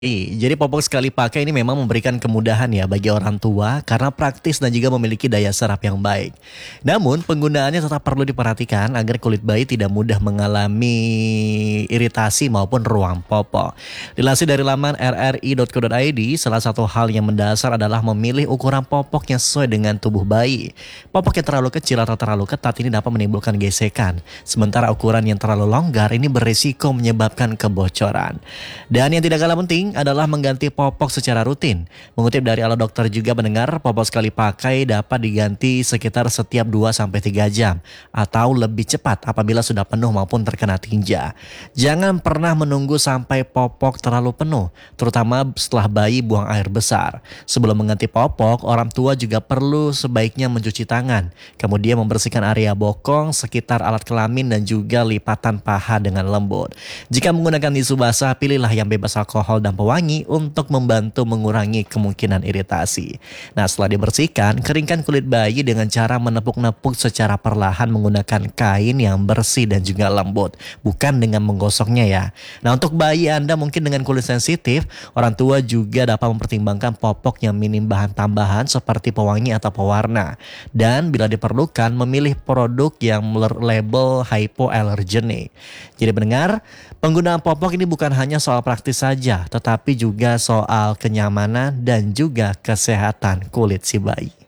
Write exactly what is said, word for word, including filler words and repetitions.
I, Jadi popok sekali pakai ini memang memberikan kemudahan ya bagi orang tua karena praktis dan juga memiliki daya serap yang baik. Namun penggunaannya tetap perlu diperhatikan agar kulit bayi tidak mudah mengalami iritasi maupun ruang popok. Dilansir dari laman r r i dot co dot i d, salah satu hal yang mendasar adalah memilih ukuran popok yang sesuai dengan tubuh bayi. Popok yang terlalu kecil atau terlalu ketat ini dapat menimbulkan gesekan, sementara ukuran yang terlalu longgar ini berisiko menyebabkan kebocoran. Dan yang tidak kalah penting adalah mengganti popok secara rutin. Mengutip dari Ala Dokter juga mendengar popok sekali pakai dapat diganti sekitar setiap dua sampai tiga jam atau lebih cepat apabila sudah penuh maupun terkena tinja. Jangan pernah menunggu sampai popok terlalu penuh, terutama setelah bayi buang air besar. Sebelum mengganti popok, orang tua juga perlu sebaiknya mencuci tangan, kemudian membersihkan area bokong, sekitar alat kelamin dan juga lipatan paha dengan lembut. Jika menggunakan tisu basah, pilihlah yang bebas alkohol dan pewangi untuk membantu mengurangi kemungkinan iritasi. Nah, setelah dibersihkan, keringkan kulit bayi dengan cara menepuk-nepuk secara perlahan menggunakan kain yang bersih dan juga lembut, bukan dengan menggosoknya ya. Nah, untuk bayi Anda mungkin dengan kulit sensitif, orang tua juga dapat mempertimbangkan popok yang minim bahan tambahan seperti pewangi atau pewarna. Dan bila diperlukan, memilih produk yang label hypoallergenic. Jadi mendengar, penggunaan popok ini bukan hanya soal praktis saja, tetapi juga soal kenyamanan dan juga kesehatan kulit si bayi.